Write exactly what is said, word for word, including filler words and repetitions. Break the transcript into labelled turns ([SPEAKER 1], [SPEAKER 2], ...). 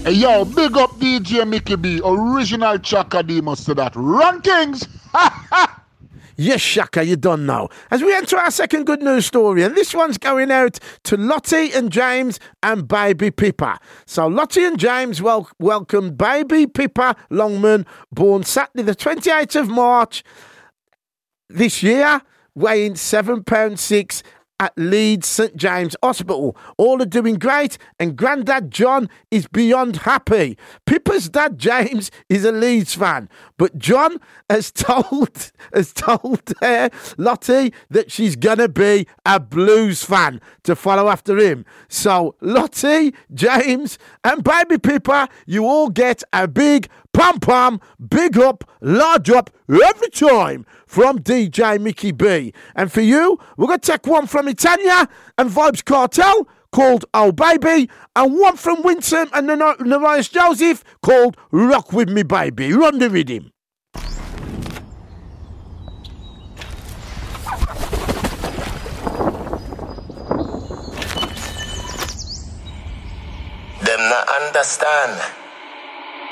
[SPEAKER 1] Hey, yo, big up D J Mickey B, original Chakademus to that. Run Kings!
[SPEAKER 2] Yes, Shaka, you done now. As we enter our second good news story, and this one's going out to Lottie and James and Baby Pippa. So Lottie and James wel- welcomed Baby Pippa Longman, born Saturday the twenty-eighth of March this year, weighing seven pounds six at Leeds St James Hospital. All are doing great, and Grandad John is beyond happy. Pippa's dad James is a Leeds fan, but John has told has told uh, Lottie that she's gonna be a Blues fan to follow after him. So Lottie, James, and Baby Pippa, you all get a big pom pom, big up, large up every time from D J Mickey B. And for you, we're going to take one from Itania and Vibes Cartel called Oh Baby, and one from Winston and Narias Joseph called Rock With Me Baby. Run the rhythm.
[SPEAKER 3] Them not understand.